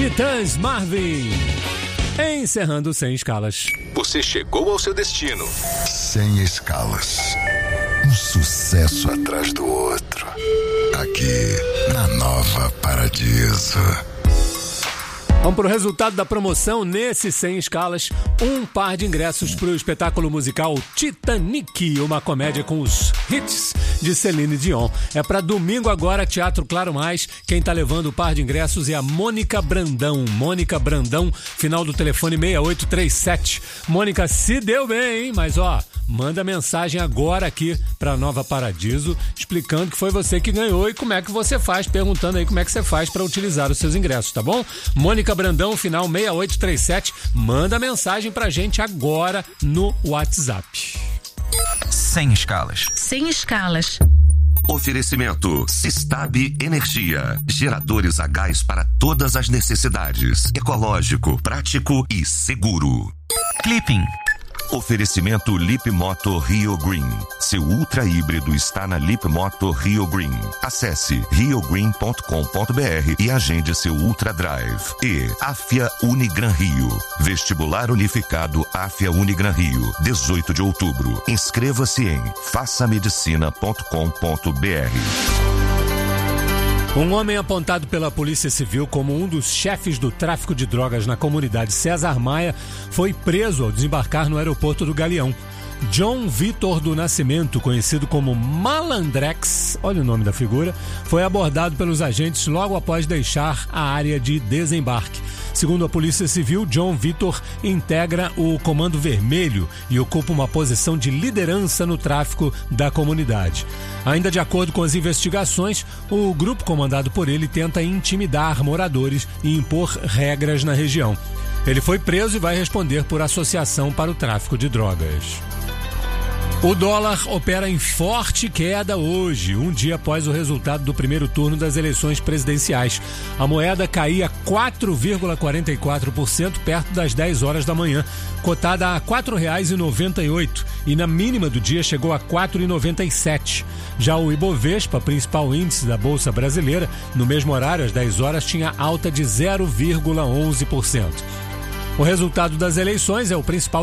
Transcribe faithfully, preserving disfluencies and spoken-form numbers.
Titãs Marvin, encerrando Sem Escalas. Você chegou ao seu destino. Sem escalas. Um sucesso atrás do outro. Aqui, na Nova Paradiso. Vamos para o resultado da promoção nesse Sem Escalas. Um par de ingressos para o espetáculo musical Titanic, uma comédia com os hits de Celine Dion. É para domingo agora, Teatro Claro Mais. Quem tá levando o par de ingressos é a Mônica Brandão. Mônica Brandão, final do telefone seis oito três sete. Mônica, se deu bem, hein? Mas ó, manda mensagem agora aqui para Nova Paradiso, explicando que foi você que ganhou e como é que você faz, perguntando aí como é que você faz para utilizar os seus ingressos, tá bom? Mônica Brandão, final seis oito três sete, manda mensagem pra gente agora no WhatsApp. Sem escalas. Sem escalas. Oferecimento Sistab Energia. Geradores a gás para todas as necessidades. Ecológico, prático e seguro. Clipping. Oferecimento Lip Moto Rio Green. Seu ultra híbrido está na Lip Moto Rio Green. Acesse rio green ponto com ponto b r e agende seu Ultra Drive. E Afia Unigran Rio. Vestibular Unificado Afia Unigran Rio. dezoito de outubro. Inscreva-se em faça medicina ponto com ponto b r. Um homem apontado pela Polícia Civil como um dos chefes do tráfico de drogas na comunidade César Maia foi preso ao desembarcar no aeroporto do Galeão. John Vitor do Nascimento, conhecido como Malandrex, olha o nome da figura, foi abordado pelos agentes logo após deixar a área de desembarque. Segundo a Polícia Civil, John Vitor integra o Comando Vermelho e ocupa uma posição de liderança no tráfico da comunidade. Ainda de acordo com as investigações, o grupo comandado por ele tenta intimidar moradores e impor regras na região. Ele foi preso e vai responder por associação para o tráfico de drogas. O dólar opera em forte queda hoje, um dia após o resultado do primeiro turno das eleições presidenciais. A moeda caía quatro vírgula quarenta e quatro por cento perto das dez horas da manhã, cotada a quatro reais e noventa e oito centavos, e na mínima do dia chegou a quatro reais e noventa e sete centavos. Já o Ibovespa, principal índice da Bolsa Brasileira, no mesmo horário, às dez horas, tinha alta de zero vírgula onze por cento. O resultado das eleições é o principal